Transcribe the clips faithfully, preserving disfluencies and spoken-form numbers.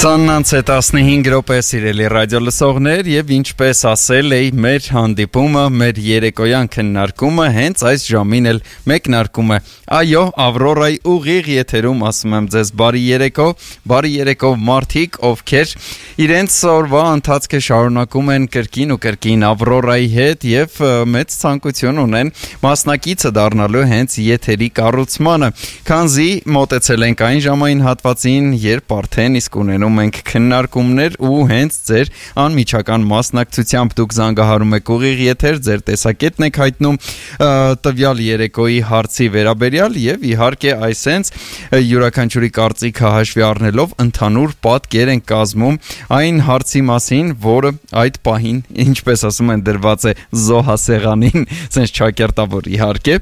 քսանինը տասնհինգ րոպե սիրելի ռադիո լսողներ եւ ինչպես ասել էի մեր հանդիպումը մեր երեկոյան քննարկումը հենց այս ժամին էլ մեկնարկում է այո Ավրորայի ուղիղ եթերում ասում եմ ձեզ բարի երեկո բարի երեկո մարդիկ ովքեր իրենց օրվա ընթացքը շարունակում են կրկին ու կրկին Ավրորայի հետ եւ մեծ ցանկություն ունեն մասնակիցը դառնալու հենց եթերի կառուցմանը քանզի մոտեցել ենք այն ժամային հատվածին երբ արդեն իսկ ունենում ենք քննարկումներ ու հենց ձեր անմիջական մասնակցությամբ դուք զանգահարում եք ուղիղ եթեր ձեր տեսակետն եք հայտնում տվյալ երեկոյի հարցի վերաբերյալ եւ իհարկե այսենց յուրաքանչյուրի կարծիքը հաշվի առնելով ընդհանուր պատկեր են կազմում այն հարցի մասին, որը այդ պահին, ինչպես ասում են, դրված է զոհասեղանին, sense ճակերտավոր իհարկե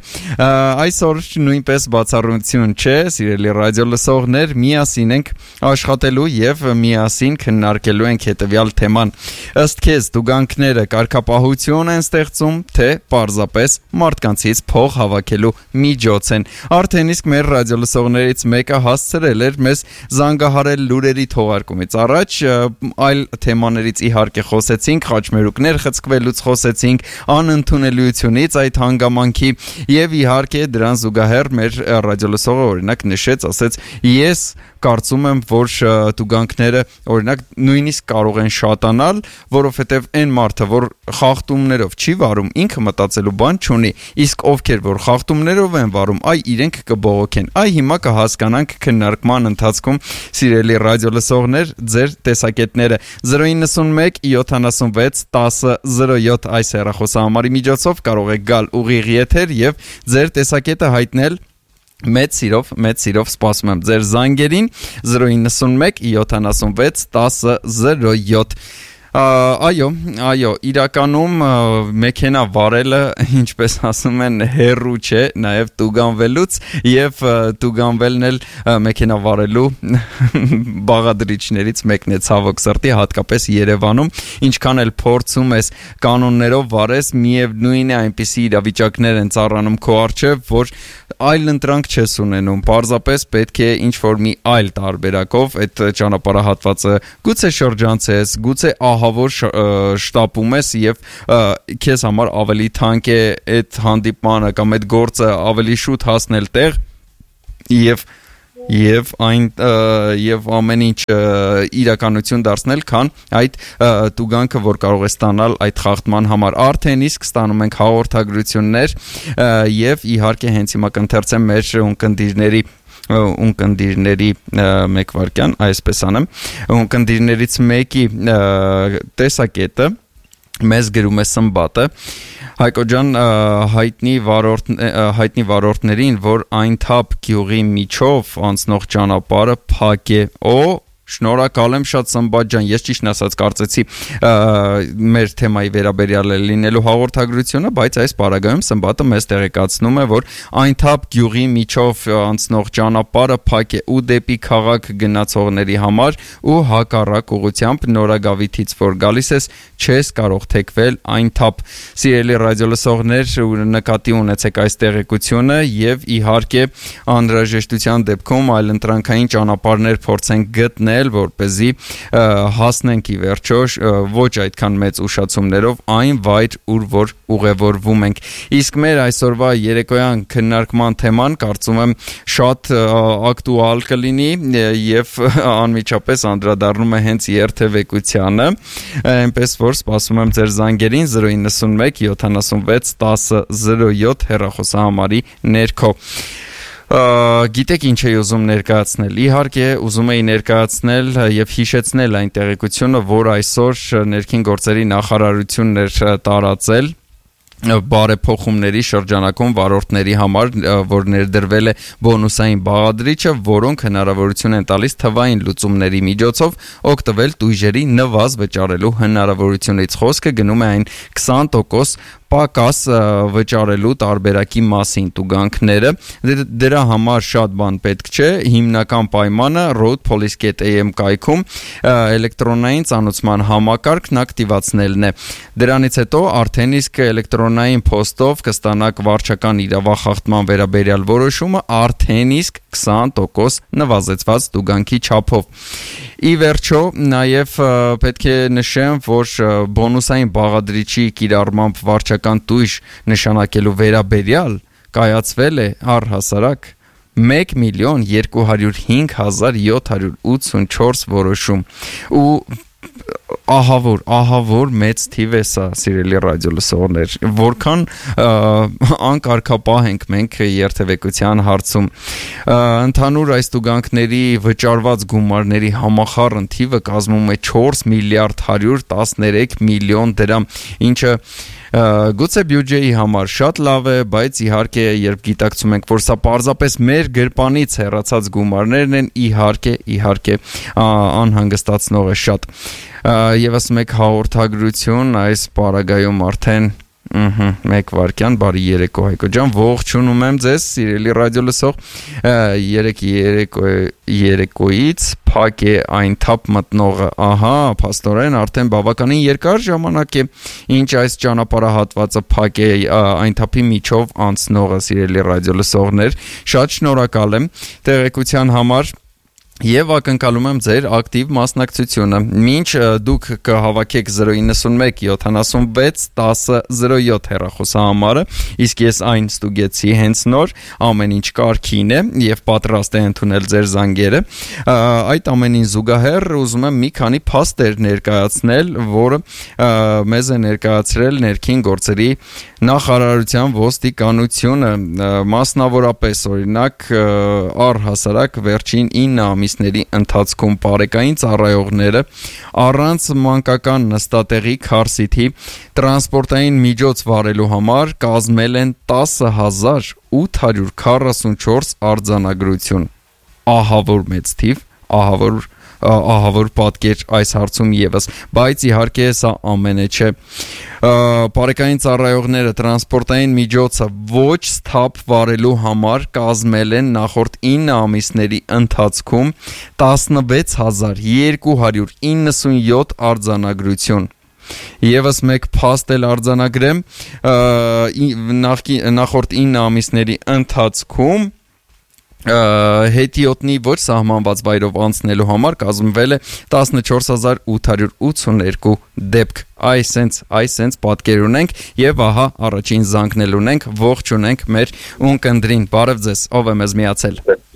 այսօր նույնպես բացառություն չէ, սիրելի ռադիո լսողներ, միասին ենք աշխատելու եւ միասին քննարկելու ենք հետեւյալ թեման ըստ քեզ դուգանքները կարգապահություն են ստեղծում թե պարզապես մարդկանցից փող հավաքելու միջոց են արդեն իսկ մեր ռադիո լսողներից մեկը հասցրել էր մեզ զանգահարել լուրերի թողարկումից առաջ այլ թեմաներից իհարկե խոսեցինք խաչմերուկներ խցկվելուց խոսեցինք անընդունելիությունից այդ հանգամանքի եւ իհարկե դրան զուգահեռ մեր ռադիո լսողը օրինակ նշեց ասեց ես կարծում եմ որ դուգանքները օրինակ նույնիսկ կարող են շատանալ, որովհետև այն մարդը, որ խախտումներով չի վարում, ինքը մտածելու բան չունի, իսկ ովքեր որ խախտումներով են վարում, այ իրենք կբողոքեն։ Այ հիմա կհասկանանք քննարկման ընթացքում սիրելի ռադիո լսողներ, ձեր տեսակետները zero nine one seven seven one zero zero seven այս հեռախոսահամարի միջոցով կարող եք գալ ուղիղ եթեր եւ ձեր տեսակետը հայտնել Մեծ սիրով, մեծ սիրով սպասում եմ ձեր զանգերին zero nine one seven seven one zero zero seven Այո, այո, իրականում մեքենա վարելը, ինչպես ասում են, հեռու չէ, նաև տուգանվելուց եւ տուգանվելն էլ մեքենա վարելու բաղադրիչներից մեկն է ցավոք սրտի, հատկապես Երևանում, ինչքան էլ փորձում ես կանոններով վարես, միևնույն է այնպիսի իրավիճակներ են ծառանում քո առջև, որ այլ ընտրանք չես ունենում, պարզապես պետք է ինչ-որ մի այլ տարբերակով այդ ճանապարհահատվածը գուցե շրջանցես, գուցե ահավոր շտապում ես եւ քեզ համար ավելի թանկ է այդ հանդիպմանը կամ այդ գործը ավելի շուտ հասնել տեղ եւ եւ այն եւ ամեն ինչ իրականություն դարձնել, քան այդ տուգանքը, որ կարող է ստանալ այդ խախտման համար արդեն իսկ ստանում ենք հաղորդագրություններ եւ իհարկե հենց հիմա կընթերցեմ մեր ունկնդիրների ունկնդիրների մեկ վարքյան, այսպես անեմ, ունկնդիրներից մեկի տեսակետը մեզ գրում է Սմբատը Հայկո ջան հայտնի վարորդ հայտնի վարորդներին, որ այն թափ գյուղի միջով անցնող ճանապարհը փակ է, օ Շնորհակալ եմ շատ Սմբատ ջան, ես ճիշտն ասած կարծեցի մեր թեմայի վերաբերյալ է լինելու հաղորդագրությունը, բայց այս պարագայում Սմբատը մեզ տեղեկացնում է, որ այն թափ գյուղի միջով անցնող ճանապարհը փակ է ու դեպի քաղաք գնացողների համար ու հակառակ ուղղությամբ Նորագավիթից որ գալիս ես, չես կարող թեքվել այն թափ։ Սիրելի ռադիո լսողներ, նկատի ունեցեք այս տեղեկությունը եւ իհարկե անհրաժեշտության դեպքում այլընտրանքային ճանապարհներ փորձենք գտնել որպեսզի հասնենք ի վերջո ոչ այդքան մեծ ուշացումներով այն վայր, ուր որ ուղևորվում ենք։ Իսկ մեր այսօրվա երեկոյան քննարկման թեման կարծում եմ շատ ակտուալ կլինի եւ անմիջապես անդրադառնում է հենց երթևեկությանը, այնպես որ սպասում եմ ձեր զանգերին zero nine one seven seven one zero zero seven հեռախոսահամարի ներքո։ Գիտեք ինչ էի ուզում ներկայացնել, իհարկե ուզում էի ներկայացնել եւ հիշեցնել այն տեղեկությունը, որ այսօր ներքին գործերի նախարարությունն էր տարածել բարեփոխումների շրջանակում վարորդների համար, որ ներդրվել է բոնուսային բաղադրիչը, որոնք հնարավորություն են տալիս թվային լուծումների միջոցով օգտվել տույժերի նվազ վճարելու հնարավորությունից։ Խոսքը գնում է այն twenty տոկոս պակաս վճարելու տարբերակի մասին տուգանքները, դրա համար շատ բան պետք չէ, հիմնական պայմանը road police dot a m կայքում էլեկտրոնային ծանուցման համակարգն ակտիվացնելն է։ Դրանից հետո արդեն իսկ էլեկտրոնային փոստով կստանաք վարչական իրավախախտման վերաբերյալ որոշումը արդեն իսկ twenty percent նվազեցված տուգանքի չափով։ Ի վերջո, նաև պետք է նշեմ, որ բոնուսային բաղադրիչի կիրառմամբ վարչական տույժ նշանակելու վերաբերյալ կայացվել է առհասարակ one million two hundred five thousand seven hundred eighty-four որոշում ու ահավոր, ահավոր մեծ թիվ է սա, սիրելի ռադիո լսողներ, որքան անկարգապահ ենք մենք երթևեկության հարցում։ Ընդհանուր այս տուգանքների վճարված գումարների համախառն թիվը կազմում է four միլիարդ one hundred thirteen միլիոն դրամ, ինչը գուցե բյուջեի համար շատ լավ է, բայց իհարկե երբ գիտակցում ենք, որ սա պարզապես մեր գրպանից հեռացած գումարներն են, իհարկե, իհարկե անհանգստացնող է շատ։ Եվս մեկ հաղորդագրություն այս պարագայում արդեն մեկ վարքյան, բարի երեկո Հայկո ջան, ողջունում եմ ձեզ, սիրելի ռադիո լսող, երեք երեկոից փակ է այն թափ մտնողը, ահա, փաստորեն արդեն բավականին երկար ժամանակ է, ինչ այս ճանապարհահատվածը փակ է այն թափի միջով անցնողը, սիրելի ռադիո լսողներ, շատ շնորհակալ եմ տեղեկության համար։ Եվ ակնկալում եմ ձեր ակտիվ մասնակցությունը։ Մինչ դուք կհավաքեք zero nine one seven six one zero zero seven հեռախոսահամարը, իսկ ես այն ստուգեցի հենց նոր, ամեն ինչ կարգին է եւ պատրաստ է ընդունել ձեր զանգերը։ Այդ ամենին զուգահեռ ուզում եմ մի քանի փաստեր ներկայացնել, որը մեզ է ներկայացրել ներքին գործերի նախարարության ոստիկանությունը, մասնավորապես օրինակ առհասարակ վերջին nine ամիսների ընթացքում բարեկային ծառայողները առանց մանկական նստատեղի քարսիթի տրանսպորտային միջոց վարելու համար կազմել են ten thousand eight hundred forty-four արձանագրություն։ Ահավոր մեծ թիվ, ահավոր ահավոր պատկեր այս հարցում եւս, բայց իհարկե սա ամենը չէ։ Բարեկային ծառայողները տրանսպորտային միջոցը ոչ սթափ վարելու համար կազմել են նախորդ nine ամիսների ընթացքում sixteen thousand two hundred ninety-seven արձանագրություն։ Եվս մեկ փաստ էլ արձանագրեմ, նախորդ nine ամիսների ընթացքում հետիոտնի ոչ սահմանված վայրով անցնելու համար կազմվել է fourteen thousand eight hundred eighty-two դեպք։ Այսենց, այսենց պատկեր ունենք եւ ահա առաջին զանգն էլ ունենք, ողջ ունենք մեր ունկնդրին։ Բարև ձեզ, ով է մեզ միացել։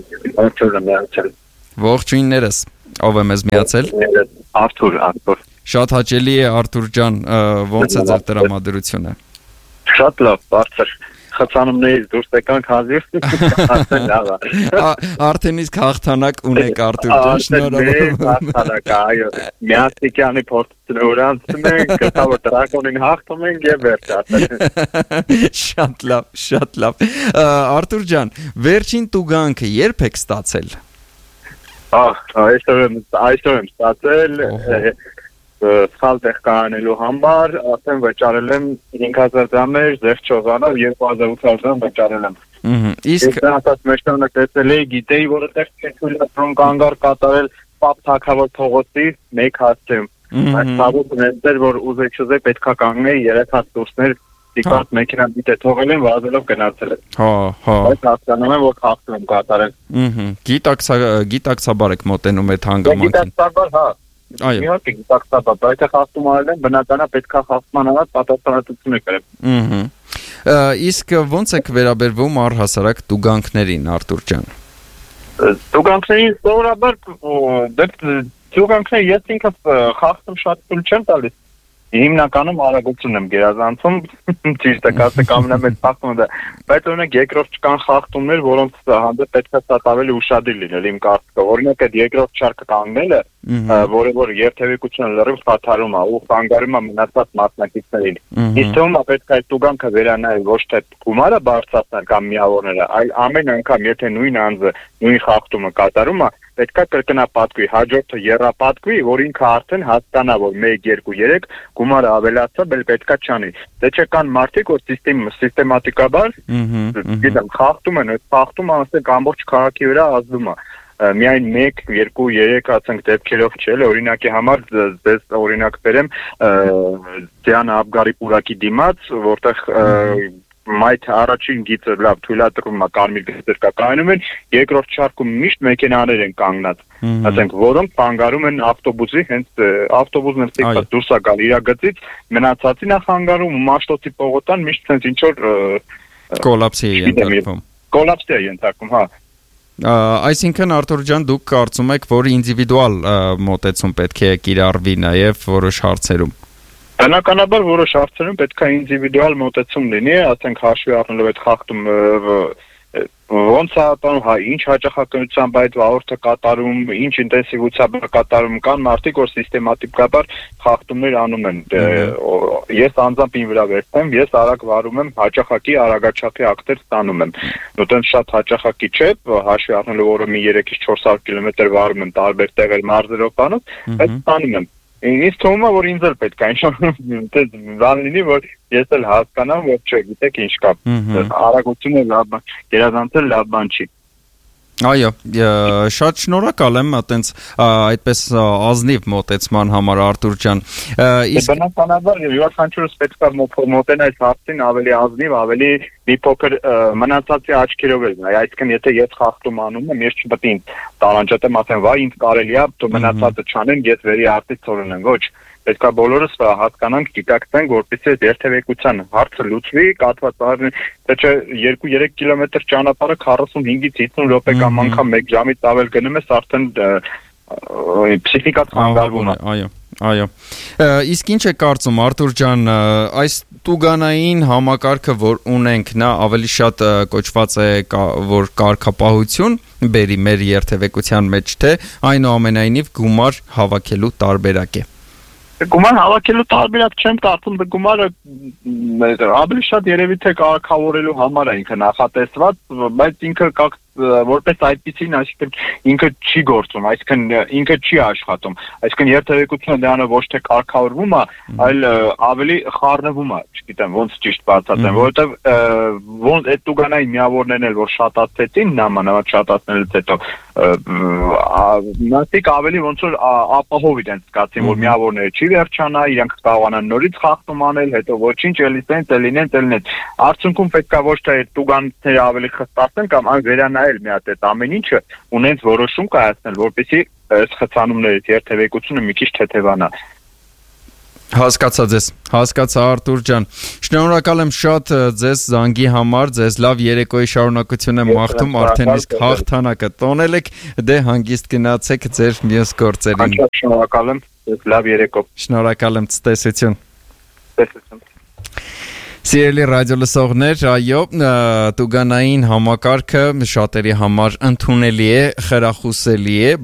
Ողջույններս, ով է մեզ միացել։ Արթուր, Արթուր։ Շատ հաճելի է Արթուր ջան, ո՞նց է ձեր տրամադրությունը։ Շատ լավ, բարձր։ Խցանումներից դուրս եկանք հազիվ, արդեն լավ է։ Արդեն իսկ հաղթանակ ունեք Արթուր ջան, շնորհակալ։ Հաղթանակ, այո։ Միաստիքյանի փորձն ուրանցում ենք, կտավը տրակոնին հաղթում ենք եւ վերջ։ Շատ լավ, շատ լավ։ Արթուր ջան, վերջին տուգանքը երբ եք ստացել։ Ահ, այսօր եմ, այսօր եմ ստացել սխալ տեղ կանելու համար, արդեն վճարել եմ five thousand դրամներ, զեղչողանով two thousand eight hundred դրամ վճարել եմ։ Իսկ ասած մեջտանակ տեսել էի, գիտեի, որ այդտեղ չեն թույլ կանգար կատարել Պապ Թագավոր փողոցի մեկ հատեմ։ Այս ցավոք ներդեր, որ ուզեի չուզեի պետքա կանգնեի երեք հատ դուրսներ դիքարտ մեքենան դիտե թողել եմ, վազելով գնացել եմ։ Հա, հա։ Բայց հասկանում եմ, որ խախտում եմ կատարել։ Ըհը, գիտակցաբար եք մոտենում այդ հանգամանքին։ Գիտակցաբար, հա։ Այո։ Իհարկե գիտակցաբար, բայց եթե խախտում արել եմ, բնականաբար պետքա խախտման համար պատասխանատվություն կրեմ։ Ըհը։ Իսկ ո՞նց եք վերաբերվում առհասարակ տուգանքներին, Արթուր ջան։ Տուգանքներին սովորաբար դե տուգանքները ես ինքս խախտում շատ թույլ չեմ տալիս։ Հիմնականում արագություն եմ գերազանցում, ճիշտ է, ասեք ամենամեծ խախտումը, բայց օրինակ երկրորդ չկան խախտումներ, որոնց հանդեպ պետք է շատ ավելի ուշադիր լինել իմ կարծիքով։ Օրինակ այդ երկրորդ շարքը կանգնելը, որը որ երթևեկությունը լրիվ խաթարում է ու խանգարում է մնացած մասնակիցներին։ Իսկ թվում է պետք է այդ տուգանքը վերանայել ոչ թե գումարը բարձրացնել կամ միավորները, այլ ամեն անգամ եթե նույն անձը նույն խախտումը կատարում է, պետք է կրկնապատկվի, հաջորդը եռապատկվի, որ ինքը արդեն հասկանա, որ մեկ, երկու, երեք գումարը ավելացա, բել պետք է չանի։ Դե չէ կան մարդիկ, որ սիստեմատիկաբար գիտեմ, խախտում են, այդ խախտումը ասենք ամբողջ քաղաքի վրա ազդում է։ Միայն մեկ, երկու, երեք ասենք դեպքերով չէ, օրինակի համար ձեզ օրինակ բերեմ Դիանա Աբգարի պուրակի դիմաց, որտեղ մայթ առաջին գիծը լավ թույլատրվում է կարմիր գծեր կա կայանում են, երկրորդ շարքում միշտ մեքենաներ են կանգնած, ասենք որոնք խանգարում են ավտոբուսի, հենց ավտոբուսն էլ դուրս է գալ իր գծից, մնացածին է խանգարում, Մաշտոցի պողոտան միշտ հենց ինչ որ կոլապսի է ենթարկվում։ Կոլապսի է ենթարկվում, հա։ Այսինքն Արթուր ջան, դուք կարծում եք, որ ինդիվիդուալ մոտեցում պետք է կիրառվի նաև որոշ հարցերում։ Բնականաբար որոշ հարցերում պետք է ինդիվիդուալ մոտեցում լինի, ասենք հաշվի առնելով այդ խախտում ոնց է տանում, հա, ինչ հաճախականությամբ այդ վարորդը կատարում, ինչ ինտենսիվությամբ կատարում, կան մարդիկ, որ սիստեմատիկաբար խախտումներ անում են։ Ես անձամբ իմ վրա վերցնեմ, ես արագ վարում եմ, հաճախակի արագաչափի ակտեր ստանում եմ։ Նույնիսկ շատ հաճախակի չէ, հաշվի առնելով որը մի երեք-ից չորս հարյուր կիլոմետր վարում եմ տարբեր տեղեր մարզերով տանով, բայց ստանում եմ։ Ինձ թվում է, որ ինձ էլ պետք է ինչ-որ բան լինի, որ ես էլ հասկանամ, որ չէ, գիտեք ինչ կա։ Արագությունը լավ բան, գերազանցել լավ բան չի։ Այո, շատ շնորհակալ եմ այտենց այդպես ազնիվ մոտեցման համար Արթուր ջան։ Իսկ բնականաբար յուրաքանչյուրս պետք է մոտենալ այս հարցին ավելի ազնիվ, ավելի մի փոքր մնացածի աչքերով էլ նայ, այսինքն եթե ես խախտում անում եմ, ես չպետք է տանջատեմ, ասեմ, վայ, ինձ կարելի է, դու մնացածը չանեմ, ես վերի արտից ցորենեմ, ոչ։ Պետք է բոլորս հասկանանք, գիտակցենք, որպեսզի այդ երթևեկության հարցը լուծվի, կաթված առնի, թե չէ երկու-երեք կիլոմետր ճանապարհը քառասունհինգից հիսուն րոպե կամ անգամ մեկ ժամից ավել գնում ես, արդեն փսիխիկա ցանկալվում է։ Այո, այո։ Իսկ ինչ է կարծում Արթուր ջան, այս տուգանային համակարգը, որ ունենք, նա ավելի շատ կոչված է, որ կարգապահություն բերի մեր երթևեկության մեջ, թե այնուամենայնիվ գումար հավաքելու տարբերակ է։ Գումար հավաքելու տարբերակ չեմ կարծում, գումարը ավելի շատ երևի թե կարգավորելու համար է ինքը նախատեսված, բայց ինքը որպես այդպիսին, այսինքն ինքը չի գործում, այսինքն ինքը չի աշխատում, այսինքն երթևեկությունը դրանով ոչ թե կարգավորվում է, այլ ավելի խառնվում է, չգիտեմ ոնց ճիշտ բացատրեմ, որովհետև ոնց այդ տուգանային միավորներն էլ որ շատացեցին, նամանավանդ շատացնելուց հետո մարդիկ ավելի ոնց որ ապահով իրենց զգացին, որ միավորները չի վերջանա, իրենք կարողանան նորից խախտում անել, հետո ոչինչ էլի տենց, էլինեն, էլինեն։ Արդյունքում պետք է ոչ թե տուգանները ավելի խստացնեն կամ այն վերանայել մի հատ այդ ամեն ինչը ունենց որոշում կայացնել, որպեսզի այս խցանումներից երթևեկությունը մի քիչ թեթևանա։ Հասկացա ձեզ, հասկացա Արթուր ջան։ Շնորհակալ եմ շատ ձեզ զանգի համար, ձեզ լավ երեկոյի շարունակություն եմ մաղթում, արդեն իսկ հաղթանակը տոնել եք, դե հանգիստ գնացեք ձեր մյուս գործերին։ Շնորհակալ եմ, լավ երեկո։ Շնորհակալ եմ, ցտեսություն։ Ցտեսություն։ Սիրելի ռադիո լսողներ, այո, տուգանային համակարգը շատերի համար ընդունելի է, խրախուսելի է,